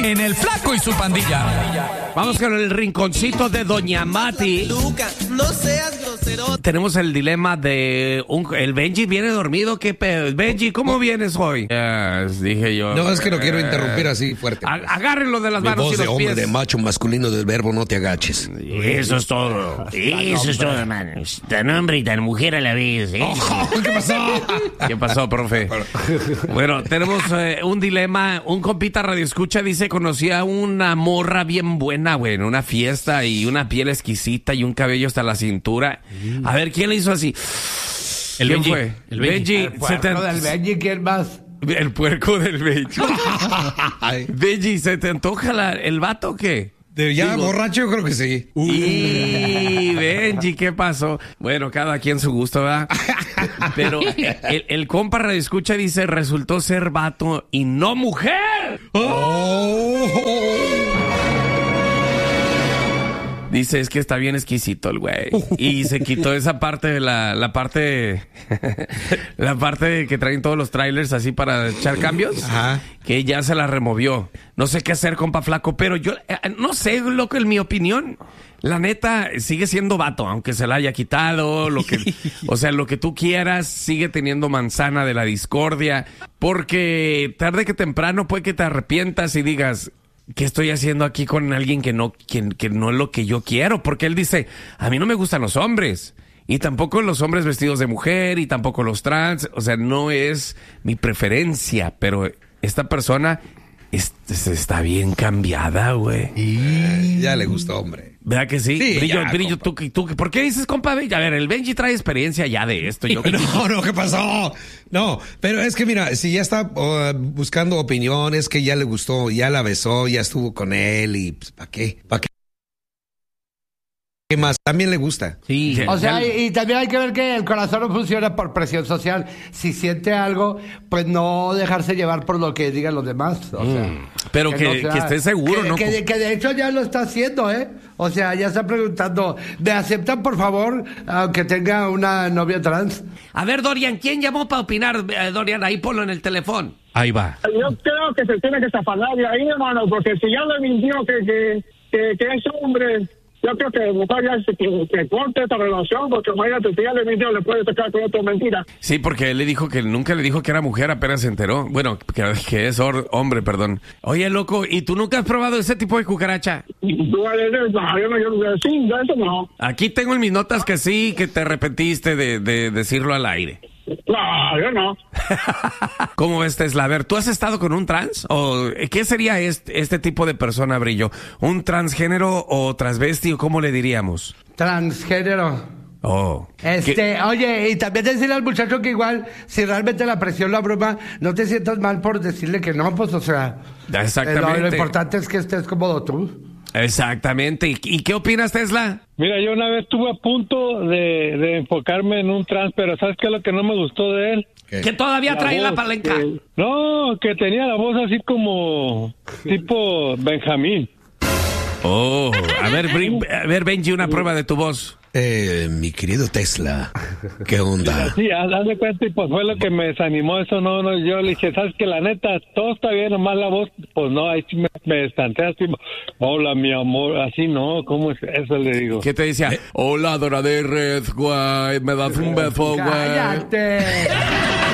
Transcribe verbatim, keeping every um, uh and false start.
En el Flaco y su pandilla. Vamos con el rinconcito de Doña Mati. Luca, no seas grosero. Tenemos el dilema de un, el Benji viene dormido. ¿Qué pedo? Benji, ¿cómo vienes hoy? Yes, dije yo. No, es que no quiero interrumpir así fuerte. A, agárrenlo de las Mi manos voz y de los hombre, pies. de macho masculino del verbo no te agaches. Eso es todo. Eso es todo, hermanos. Tan hombre y tan mujer a la vez, ¿eh? Oh, ¿qué pasó? ¿Qué pasó, profe? Bueno, tenemos eh, un dilema. Un compita radioescucha dice, conocí a una morra bien buena, güey, en una fiesta y una piel exquisita y un cabello hasta la cintura. A ver, ¿quién le hizo así? El ¿Quién Benji. fue? El Benji. Benji. El puerco se te- del Benji, ¿quién más? El puerco del Benji. Benji, ¿se te antoja la- el vato o qué? De ya Digo- borracho, yo creo que sí. Y Benji, ¿qué pasó? Bueno, cada quien su gusto, ¿verdad? Pero el, el compa radioescucha dice, resultó ser vato y no mujer. Oh. Dice, es que está bien exquisito el güey. Y se quitó esa parte de la, la parte, la parte que traen todos los trailers así para echar cambios. Ajá. Que ya se la removió. No sé qué hacer, compa flaco, pero yo, eh, no sé, loco, en mi opinión, la neta, sigue siendo vato, aunque se la haya quitado, lo que, o sea, lo que tú quieras, sigue teniendo manzana de la discordia, porque tarde que temprano puede que te arrepientas y digas, ¿qué estoy haciendo aquí con alguien que no, que, que no es lo que yo quiero? Porque él dice, a mí no me gustan los hombres. Y tampoco los hombres vestidos de mujer, y tampoco los trans. O sea, no es mi preferencia, pero esta persona es- es- está bien cambiada, güey. Y ya le gustó, hombre. ¿Verdad que sí? Sí, Brillo, ya, Brillo, tú, tú, ¿por qué dices, compa Benji? A ver, el Benji trae experiencia ya de esto. Yo, No, no, ¿qué pasó? No, pero es que mira, si ya está uh, buscando opiniones, que ya le gustó, ya la besó, ya estuvo con él y pues, ¿para qué? ¿Para qué? ¿Qué más? También le gusta. sí, O sea, ya- y, y también hay que ver que el corazón no funciona por presión social. Si siente algo, pues no dejarse llevar por lo que digan los demás. O sea, pero que, no sea- que esté seguro, que, ¿no? Que, de- que de hecho ya lo está haciendo, ¿eh? O sea, ya está preguntando, ¿me aceptan, por favor, aunque tenga una novia trans? A ver, Dorian, ¿quién llamó para opinar? Eh, Dorian, ahí ponlo en el teléfono. Ahí va. Yo creo que se tiene que zafanar de ahí, hermano, porque si ya le mintió que, que, que, que es hombre, yo creo que mejor ya se- que, que corte esta relación, porque imagínate, si ya le mintió, le puede tocar con otra mentira. Sí, porque él le dijo que nunca le dijo que era mujer, apenas se enteró. Bueno, que, que es or- hombre, perdón. Oye, loco, ¿y tú nunca has probado ese tipo de cucaracha? Y tú vas a decir, no, yo no, yo no, sí, de eso no. Aquí tengo en mis notas que sí, que te arrepentiste de, de decirlo al aire. No, yo no. ¿Cómo ves, Tesla? A ver, ¿tú has estado con un trans? ¿O eh, qué sería este, este tipo de persona, Brillo? ¿Un transgénero o transvesti o cómo le diríamos? Transgénero. Oh. Este, ¿Qué? oye, y también decirle al muchacho que igual, si realmente la presión lo abruma, no te sientas mal por decirle que no, pues, o sea... Exactamente. eh, Lo, lo importante es que estés cómodo tú. Exactamente. ¿Y, y qué opinas, Tesla? Mira, yo una vez estuve a punto de, de enfocarme en un trans, pero ¿sabes qué es lo que no me gustó de él? ¿Qué? Que todavía trae la voz, palanca. que- no, que tenía la voz así como tipo Benjamín. Oh, a ver, Bri- a ver, Benji, una prueba de tu voz. Eh, mi querido Tesla, ¿qué onda? Sí, haz haz de cuenta, y pues fue lo que me desanimó eso, no, no, yo le dije, ¿sabes que la neta, todo está bien, nomás la voz, pues no, ahí sí me, me estanté así, hola, mi amor, así no, ¿cómo es eso? Le digo. ¿Qué te decía? Hola, Dora de Red, güey, me das un beso, güey. ¡Cállate!